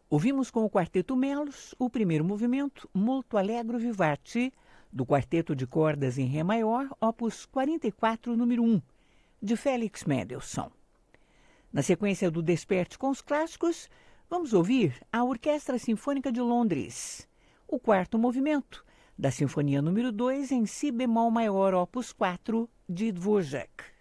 Ouvimos com o Quarteto Melos o primeiro movimento, Molto Allegro Vivace, do Quarteto de Cordas em Ré maior, opus 44, número 1, de Felix Mendelssohn. Na sequência do Desperte com os Clássicos, vamos ouvir a Orquestra Sinfônica de Londres, o quarto movimento da Sinfonia número 2 em Si bemol maior, opus 4, de Dvorak.